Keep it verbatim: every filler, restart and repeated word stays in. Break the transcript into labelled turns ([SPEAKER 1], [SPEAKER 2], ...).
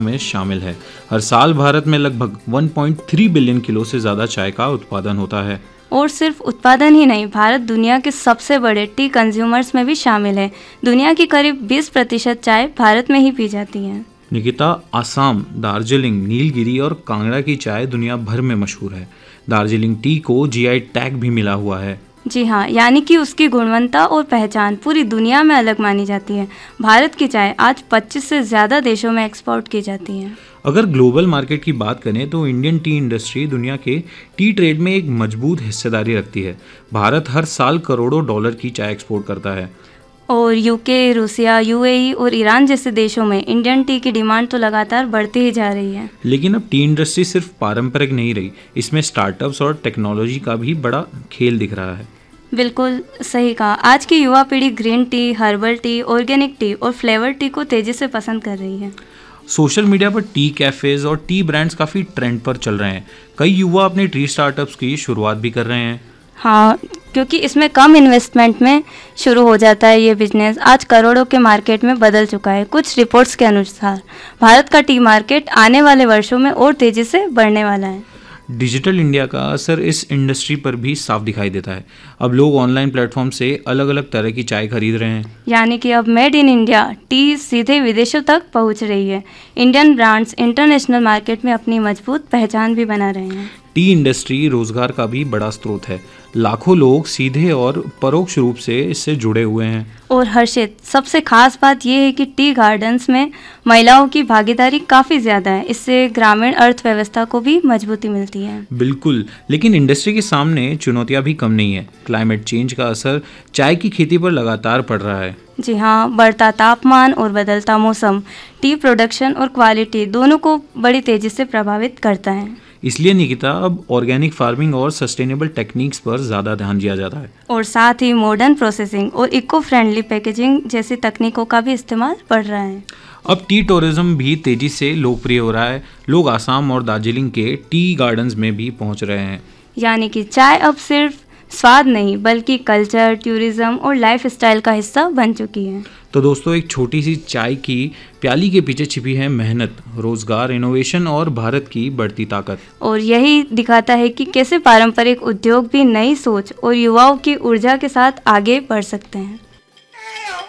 [SPEAKER 1] में शामिल है। हर साल भारत में लगभग एक पॉइंट तीन बिलियन किलो से ज़्यादा चाय का उत्पादन होता है।
[SPEAKER 2] और सिर्फ उत्पादन ही नहीं, भारत दुनिया के सबसे बड़े टी कंज्यूमर्स में भी शामिल है। दुनिया की करीब बीस प्रतिशत चाय भारत में ही पी जाती है।
[SPEAKER 1] निकिता, आसाम, दार्जिलिंग, नीलगिरी और कांगड़ा की चाय दुनिया भर में मशहूर है। दार्जिलिंग टी को जीआई टैग भी मिला हुआ है।
[SPEAKER 2] जी हाँ, यानी कि उसकी गुणवत्ता और पहचान पूरी दुनिया में अलग मानी जाती है। भारत की चाय आज पच्चीस से ज़्यादा देशों में एक्सपोर्ट की जाती है।
[SPEAKER 1] अगर ग्लोबल मार्केट की बात करें तो इंडियन टी इंडस्ट्री दुनिया के टी ट्रेड में एक मजबूत हिस्सेदारी रखती है। भारत हर साल करोड़ों डॉलर की चाय एक्सपोर्ट करता है।
[SPEAKER 2] और यूके, रूसिया, यूएई और ईरान जैसे देशों में इंडियन टी की डिमांड तो लगातार बढ़ती ही जा रही है।
[SPEAKER 1] लेकिन अब टी इंडस्ट्री सिर्फ पारंपरिक नहीं रही, इसमें स्टार्टअप्स और टेक्नोलॉजी का भी बड़ा खेल दिख रहा है।
[SPEAKER 2] बिल्कुल सही कहा। आज की युवा पीढ़ी green tea, herbal tea, organic T और फ्लेवर टी को तेजी से पसंद कर रही है।
[SPEAKER 1] सोशल मीडिया पर टी कैफेज और टी ब्रांड्स काफ़ी ट्रेंड पर चल रहे हैं। कई युवा अपने टी स्टार्टअप्स की शुरुआत भी कर रहे हैं।
[SPEAKER 2] हाँ, क्योंकि इसमें कम इन्वेस्टमेंट में शुरू हो जाता है। ये बिजनेस आज करोड़ों के मार्केट में बदल चुका है। कुछ रिपोर्ट्स के अनुसार भारत का टी मार्केट आने वाले वर्षों में और तेज़ी से बढ़ने वाला है।
[SPEAKER 1] डिजिटल इंडिया का असर इस इंडस्ट्री पर भी साफ दिखाई देता है। अब लोग ऑनलाइन प्लेटफॉर्म से अलग अलग तरह की चाय खरीद रहे हैं।
[SPEAKER 2] यानी कि अब मेड इन इंडिया टी सीधे विदेशों तक पहुंच रही है। इंडियन ब्रांड्स इंटरनेशनल मार्केट में अपनी मजबूत पहचान भी बना रहे हैं।
[SPEAKER 1] टी इंडस्ट्री रोजगार का भी बड़ा स्रोत है। लाखों लोग सीधे और परोक्ष रूप से इससे जुड़े हुए हैं।
[SPEAKER 2] और हर्षित, सबसे खास बात यह है कि टी गार्डन्स में महिलाओं की भागीदारी काफ़ी ज़्यादा है। इससे ग्रामीण अर्थव्यवस्था को भी मजबूती मिलती है।
[SPEAKER 1] बिल्कुल, लेकिन इंडस्ट्री के सामने चुनौतियां भी कम नहीं है। क्लाइमेट चेंज का असर चाय की खेती पर लगातार पड़ रहा है।
[SPEAKER 2] जी हाँ, बढ़ता तापमान और बदलता मौसम टी प्रोडक्शन और क्वालिटी दोनों को बड़ी तेज़ी से प्रभावित करता है।
[SPEAKER 1] इसलिए निकिता, अब ऑर्गेनिक फार्मिंग और सस्टेनेबल टेक्निक्स पर ज़्यादा ध्यान दिया जाता है।
[SPEAKER 2] और साथ ही मॉडर्न प्रोसेसिंग और इको फ्रेंडली पैकेजिंग जैसी तकनीकों का भी इस्तेमाल बढ़ रहा है।
[SPEAKER 1] अब टी टूरिज्म भी तेज़ी से लोकप्रिय हो रहा है। लोग आसाम और दार्जिलिंग के टी गार्डन्स में भी पहुंच रहे हैं।
[SPEAKER 2] यानी कि चाय अब सिर्फ स्वाद नहीं बल्कि कल्चर, टूरिज्म और लाइफ स्टाइल का हिस्सा बन चुकी है।
[SPEAKER 1] तो दोस्तों, एक छोटी सी चाय की प्याली के पीछे छिपी है मेहनत, रोजगार, इनोवेशन और भारत की बढ़ती ताकत।
[SPEAKER 2] और यही दिखाता है कि कैसे पारंपरिक उद्योग भी नई सोच और युवाओं की ऊर्जा के साथ आगे बढ़ सकते हैं।